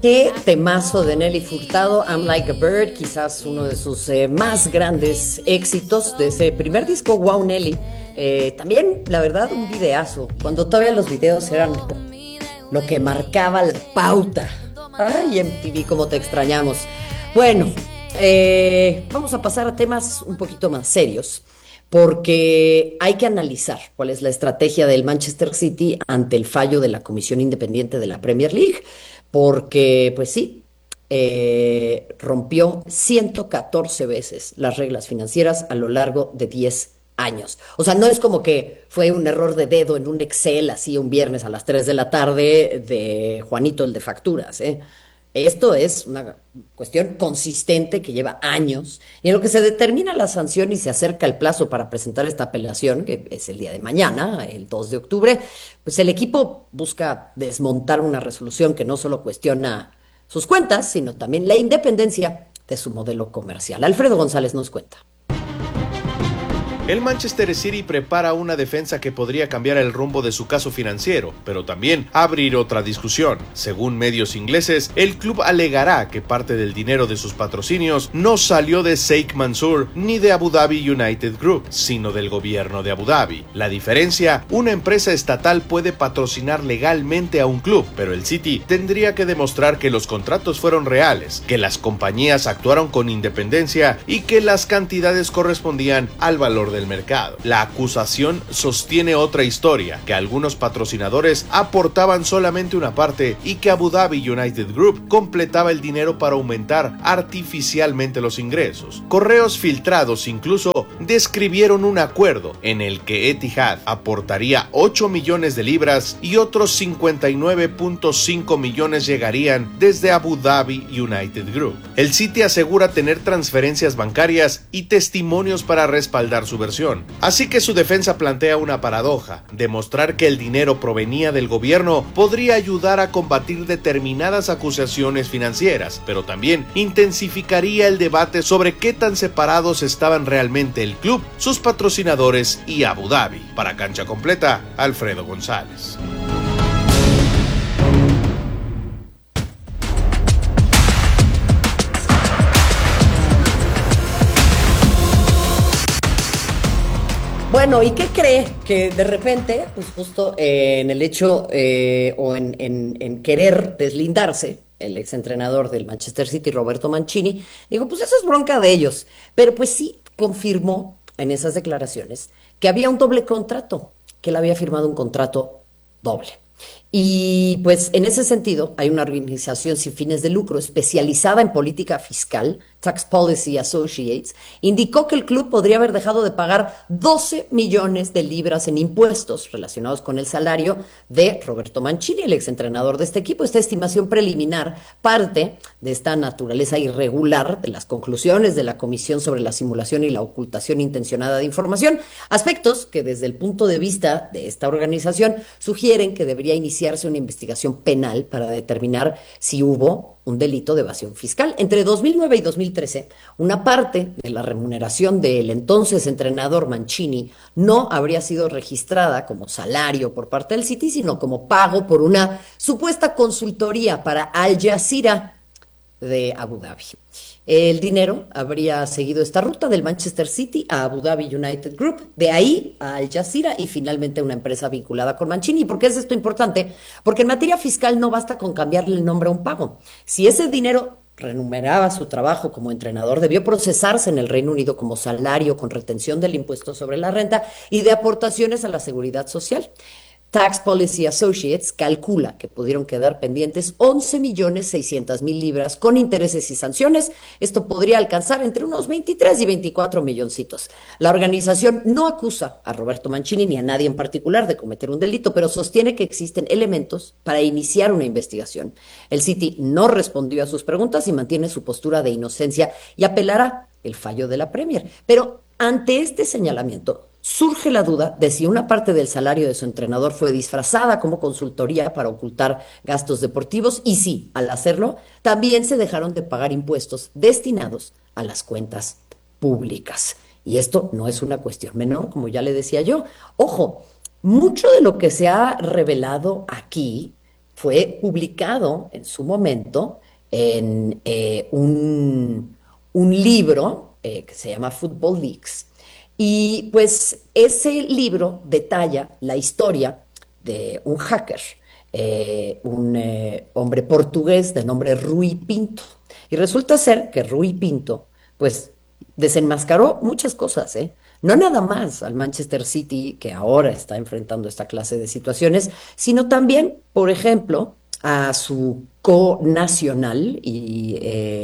Qué temazo de Nelly Furtado, I'm Like a Bird, quizás uno de sus más grandes éxitos de ese primer disco, Wow Nelly. También, la verdad, un videazo, cuando todavía los videos eran lo que marcaba la pauta. Ay, MTV, cómo te extrañamos. Bueno, vamos a pasar a temas un poquito más serios, porque hay que analizar cuál es la estrategia del Manchester City ante el fallo de la Comisión Independiente de la Premier League, porque, pues sí, rompió 114 veces las reglas financieras a lo largo de 10 años. O sea, no es como que fue un error de dedo en un Excel así un viernes a las 3 de la tarde de Juanito el de facturas, ¿eh? Esto es una cuestión consistente que lleva años y en lo que se determina la sanción y se acerca el plazo para presentar esta apelación, que es el día de mañana, el 2 de octubre, pues el equipo busca desmontar una resolución que no solo cuestiona sus cuentas, sino también la independencia de su modelo comercial. Alfredo González nos cuenta. El Manchester City prepara una defensa que podría cambiar el rumbo de su caso financiero, pero también abrir otra discusión. Según medios ingleses, el club alegará que parte del dinero de sus patrocinios no salió de Sheikh Mansour ni de Abu Dhabi United Group, sino del gobierno de Abu Dhabi. La diferencia, una empresa estatal puede patrocinar legalmente a un club, pero el City tendría que demostrar que los contratos fueron reales, que las compañías actuaron con independencia y que las cantidades correspondían al valor del mercado. La acusación sostiene otra historia, que algunos patrocinadores aportaban solamente una parte y que Abu Dhabi United Group completaba el dinero para aumentar artificialmente los ingresos. Correos filtrados incluso describieron un acuerdo en el que Etihad aportaría 8 millones de libras y otros 59.5 millones llegarían desde Abu Dhabi United Group. El City asegura tener transferencias bancarias y testimonios para respaldar su versión. Así que su defensa plantea una paradoja: demostrar que el dinero provenía del gobierno podría ayudar a combatir determinadas acusaciones financieras, pero también intensificaría el debate sobre qué tan separados estaban realmente el club, sus patrocinadores y Abu Dhabi. Para Cancha Completa, Alfredo González. Bueno, ¿y qué cree? Que de repente, pues justo en el hecho en querer deslindarse, el exentrenador del Manchester City, Roberto Mancini, dijo, pues eso es bronca de ellos. Pero pues sí confirmó en esas declaraciones que había un doble contrato, que él había firmado un contrato doble. Y pues en ese sentido hay una organización sin fines de lucro especializada en política fiscal, Tax Policy Associates, indicó que el club podría haber dejado de pagar 12 millones de libras en impuestos relacionados con el salario de Roberto Mancini, el exentrenador de este equipo. Esta estimación preliminar parte de esta naturaleza irregular de las conclusiones de la Comisión sobre la Simulación y la Ocultación Intencionada de Información, aspectos que desde el punto de vista de esta organización sugieren que debería iniciarse una investigación penal para determinar si hubo un delito de evasión fiscal. Entre 2009 y 2013, una parte de la remuneración del entonces entrenador Mancini no habría sido registrada como salario por parte del City, sino como pago por una supuesta consultoría para Al Jazeera de Abu Dhabi. El dinero habría seguido esta ruta del Manchester City a Abu Dhabi United Group, de ahí a Al Jazeera y finalmente a una empresa vinculada con Mancini. ¿Por qué es esto importante? Porque en materia fiscal no basta con cambiarle el nombre a un pago. Si ese dinero remuneraba su trabajo como entrenador, debió procesarse en el Reino Unido como salario con retención del impuesto sobre la renta y de aportaciones a la seguridad social. Tax Policy Associates calcula que pudieron quedar pendientes 11.600.000 libras con intereses y sanciones. Esto podría alcanzar entre unos 23 y 24 milloncitos. La organización no acusa a Roberto Mancini ni a nadie en particular de cometer un delito, pero sostiene que existen elementos para iniciar una investigación. El City no respondió a sus preguntas y mantiene su postura de inocencia y apelará el fallo de la Premier. Pero ante este señalamiento, surge la duda de si una parte del salario de su entrenador fue disfrazada como consultoría para ocultar gastos deportivos y si, al hacerlo, también se dejaron de pagar impuestos destinados a las cuentas públicas. Y esto no es una cuestión menor, como ya le decía yo. Ojo, mucho de lo que se ha revelado aquí fue publicado en su momento en un libro que se llama Football Leaks. Y pues ese libro detalla la historia de un hacker, un hombre portugués de nombre Rui Pinto. Y resulta ser que Rui Pinto, pues, desenmascaró muchas cosas, ¿eh? No nada más al Manchester City, que ahora está enfrentando esta clase de situaciones, sino también, por ejemplo, a su co-nacional y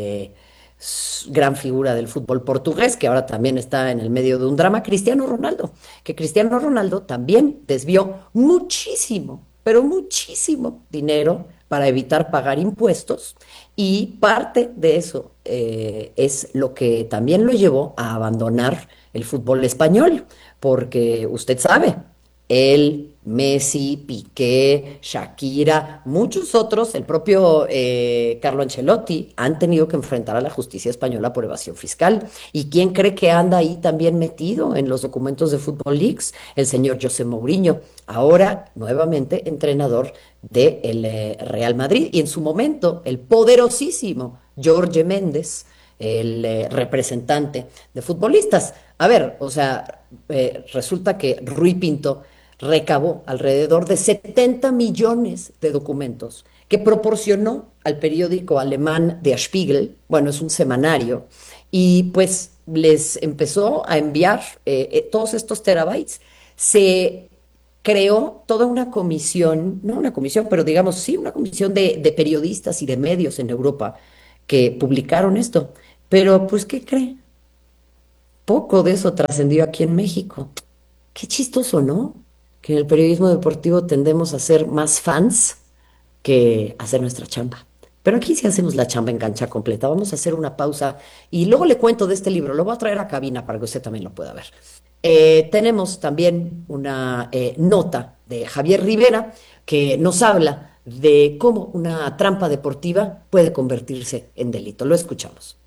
gran figura del fútbol portugués, que ahora también está en el medio de un drama, Cristiano Ronaldo, que Cristiano Ronaldo también desvió muchísimo, pero muchísimo dinero para evitar pagar impuestos y parte de eso es lo que también lo llevó a abandonar el fútbol español, porque usted sabe, él, Messi, Piqué, Shakira, muchos otros, el propio Carlo Ancelotti, han tenido que enfrentar a la justicia española por evasión fiscal. ¿Y quién cree que anda ahí también metido en los documentos de Football Leaks? El señor José Mourinho, ahora nuevamente entrenador del Real Madrid, y en su momento el poderosísimo Jorge Méndez, el representante de futbolistas. A ver, o sea, resulta que Rui Pinto recabó alrededor de 70 millones de documentos que proporcionó al periódico alemán Der Spiegel, bueno, es un semanario, y pues les empezó a enviar todos estos terabytes. Se creó toda una comisión, no una comisión, pero digamos, sí, una comisión de periodistas y de medios en Europa que publicaron esto. Pero, pues, ¿qué cree? Poco de eso trascendió aquí en México. Qué chistoso, ¿no? Que en el periodismo deportivo tendemos a ser más fans que hacer nuestra chamba. Pero aquí sí hacemos la chamba en cancha completa. Vamos a hacer una pausa y luego le cuento de este libro. Lo voy a traer a cabina para que usted también lo pueda ver. Tenemos también una nota de Javier Rivera que nos habla de cómo una trampa deportiva puede convertirse en delito. Lo escuchamos.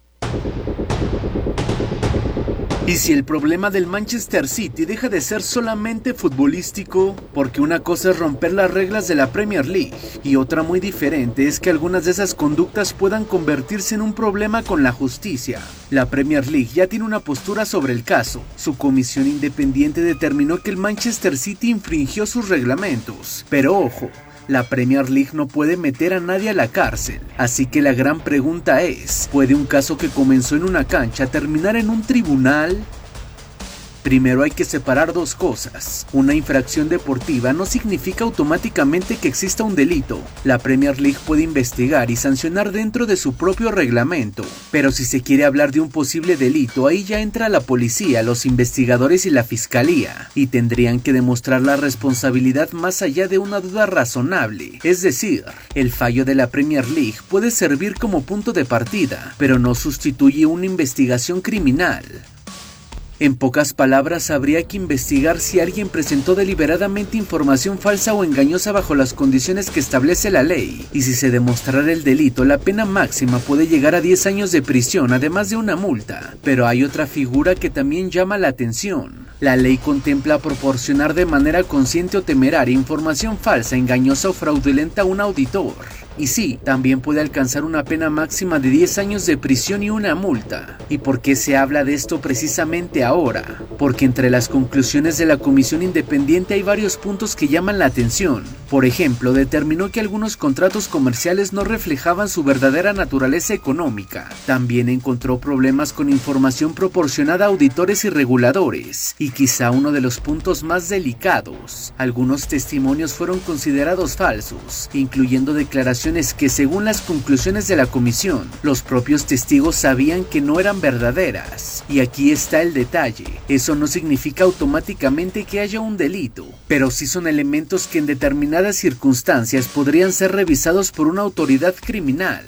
Y si el problema del Manchester City deja de ser solamente futbolístico, porque una cosa es romper las reglas de la Premier League y otra muy diferente es que algunas de esas conductas puedan convertirse en un problema con la justicia. La Premier League ya tiene una postura sobre el caso. Su comisión independiente determinó que el Manchester City infringió sus reglamentos, pero ojo, la Premier League no puede meter a nadie a la cárcel, así que la gran pregunta es, ¿puede un caso que comenzó en una cancha terminar en un tribunal? Primero hay que separar dos cosas. Una infracción deportiva no significa automáticamente que exista un delito. La Premier League puede investigar y sancionar dentro de su propio reglamento, pero si se quiere hablar de un posible delito, ahí ya entra la policía, los investigadores y la fiscalía, y tendrían que demostrar la responsabilidad más allá de una duda razonable. Es decir, el fallo de la Premier League puede servir como punto de partida, pero no sustituye una investigación criminal. En pocas palabras, habría que investigar si alguien presentó deliberadamente información falsa o engañosa bajo las condiciones que establece la ley, y si se demostrara el delito, la pena máxima puede llegar a 10 años de prisión, además de una multa. Pero hay otra figura que también llama la atención. La ley contempla proporcionar de manera consciente o temeraria información falsa, engañosa o fraudulenta a un auditor. Y sí, también puede alcanzar una pena máxima de 10 años de prisión y una multa. ¿Y por qué se habla de esto precisamente ahora? Porque entre las conclusiones de la comisión independiente hay varios puntos que llaman la atención. Por ejemplo, determinó que algunos contratos comerciales no reflejaban su verdadera naturaleza económica. También encontró problemas con información proporcionada a auditores y reguladores. Y quizá uno de los puntos más delicados, algunos testimonios fueron considerados falsos, incluyendo declaraciones que, según las conclusiones de la comisión, los propios testigos sabían que no eran verdaderas. Y aquí está el detalle: eso no significa automáticamente que haya un delito, pero sí son elementos que en determinadas circunstancias podrían ser revisados por una autoridad criminal.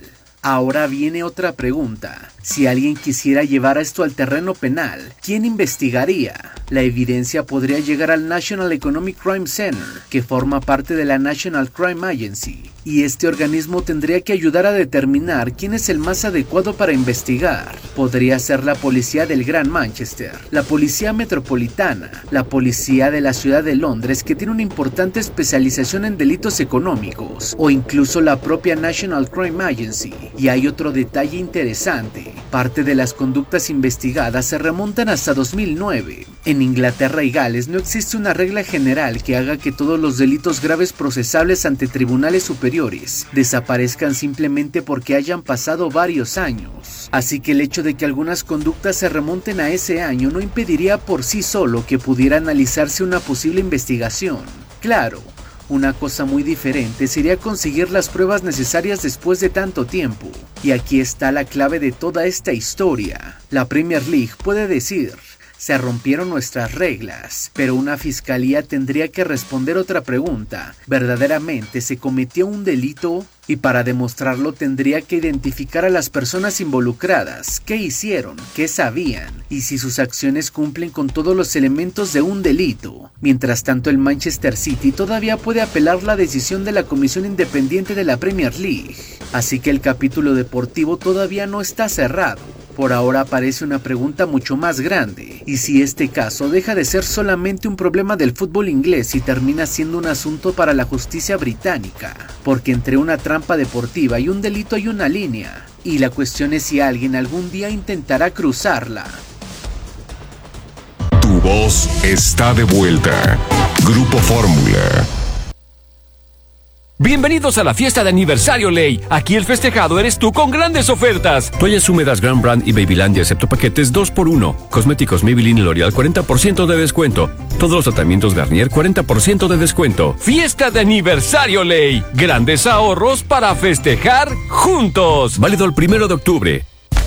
Ahora viene otra pregunta. Si alguien quisiera llevar esto al terreno penal, ¿quién investigaría? La evidencia podría llegar al National Economic Crime Center, que forma parte de la National Crime Agency, y este organismo tendría que ayudar a determinar quién es el más adecuado para investigar. Podría ser la policía del Gran Manchester, la policía metropolitana, la policía de la ciudad de Londres, que tiene una importante especialización en delitos económicos, o incluso la propia National Crime Agency. Y hay otro detalle interesante. Parte de las conductas investigadas se remontan hasta 2009. En Inglaterra y Gales no existe una regla general que haga que todos los delitos graves procesables ante tribunales superiores desaparezcan simplemente porque hayan pasado varios años. Así que el hecho de que algunas conductas se remonten a ese año no impediría por sí solo que pudiera analizarse una posible investigación. Claro, una cosa muy diferente sería conseguir las pruebas necesarias después de tanto tiempo. Y aquí está la clave de toda esta historia. La Premier League puede decir: se rompieron nuestras reglas, pero una fiscalía tendría que responder otra pregunta. ¿Verdaderamente se cometió un delito? Y para demostrarlo tendría que identificar a las personas involucradas, qué hicieron, qué sabían, y si sus acciones cumplen con todos los elementos de un delito. Mientras tanto, el Manchester City todavía puede apelar la decisión de la Comisión Independiente de la Premier League. Así que el capítulo deportivo todavía no está cerrado. Por ahora aparece una pregunta mucho más grande, y si este caso deja de ser solamente un problema del fútbol inglés y termina siendo un asunto para la justicia británica, porque entre una trampa deportiva y un delito hay una línea, y la cuestión es si alguien algún día intentará cruzarla. Tu voz está de vuelta. Grupo Fórmula. Bienvenidos a la fiesta de aniversario Ley. Aquí el festejado eres tú con grandes ofertas. Toallas húmedas Grand Brand y Babylandia excepto paquetes 2x1. Cosméticos Maybelline y L'Oreal 40% de descuento. Todos los tratamientos Garnier 40% de descuento. Fiesta de aniversario Ley. Grandes ahorros para festejar juntos. Válido el 1 de octubre.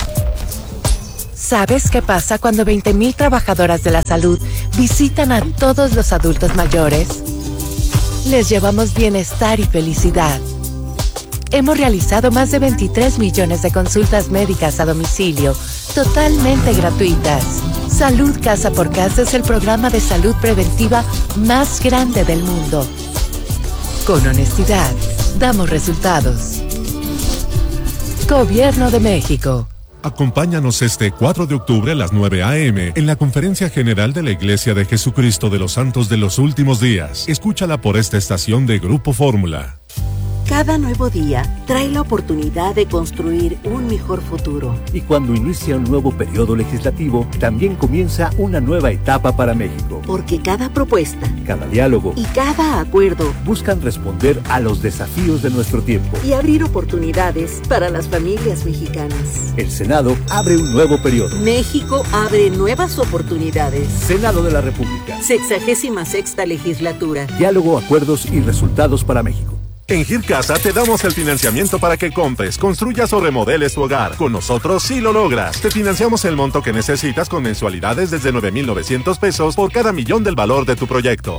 ¿Sabes qué pasa cuando 20,000 trabajadoras de la salud visitan a todos los adultos mayores? Les llevamos bienestar y felicidad. Hemos realizado más de 23 millones de consultas médicas a domicilio, totalmente gratuitas. Salud Casa por Casa es el programa de salud preventiva más grande del mundo. Con honestidad, damos resultados. Gobierno de México. Acompáñanos este 4 de octubre a las 9 a.m. en la Conferencia General de la Iglesia de Jesucristo de los Santos de los Últimos Días. Escúchala por esta estación de Grupo Fórmula. Cada nuevo día trae la oportunidad de construir un mejor futuro. Y cuando inicia un nuevo periodo legislativo, también comienza una nueva etapa para México. Porque cada propuesta, cada diálogo y cada acuerdo buscan responder a los desafíos de nuestro tiempo y abrir oportunidades para las familias mexicanas. El Senado abre un nuevo periodo. México abre nuevas oportunidades. Senado de la República. 66ª legislatura. Diálogo, acuerdos y resultados para México. En Gircasa te damos el financiamiento para que compres, construyas o remodeles tu hogar. Con nosotros sí lo logras. Te financiamos el monto que necesitas con mensualidades desde 9,900 pesos por cada millón del valor de tu proyecto.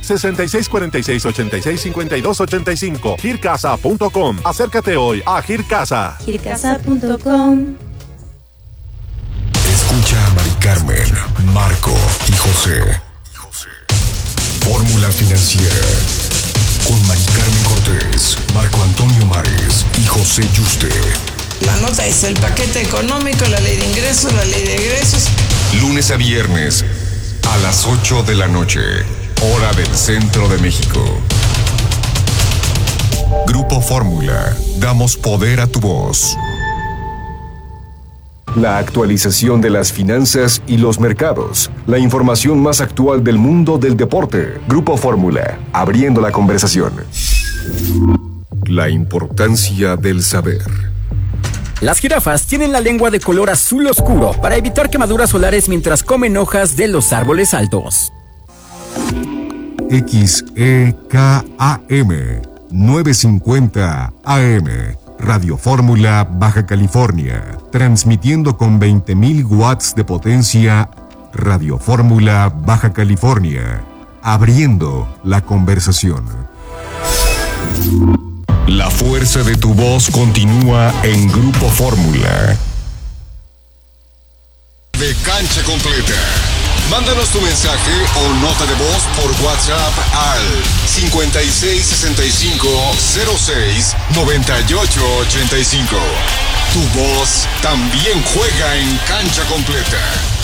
6646865285. Gircasa.com. Acércate hoy a Gircasa. Gircasa.com. Escucha a Mari Carmen, Marco y José. Fórmula Financiera. Con Mari Carmen Cortés, Marco Antonio Mares y José Yuste. La nota es el paquete económico, la ley de ingresos, la ley de egresos. Lunes a viernes a las 8 de la noche, hora del centro de México. Grupo Fórmula, damos poder a tu voz. La actualización de las finanzas y los mercados. La información más actual del mundo del deporte. Grupo Fórmula, abriendo la conversación. La importancia del saber. Las jirafas tienen la lengua de color azul oscuro para evitar quemaduras solares mientras comen hojas de los árboles altos. XEKAM 950 AM. Radio Fórmula, Baja California, transmitiendo con 20,000 watts de potencia. Radio Fórmula, Baja California, abriendo la conversación. La fuerza de tu voz continúa en Grupo Fórmula. De Cancha Completa. Mándanos tu mensaje o nota de voz por WhatsApp al 5665069885. Tu voz también juega en Cancha Completa.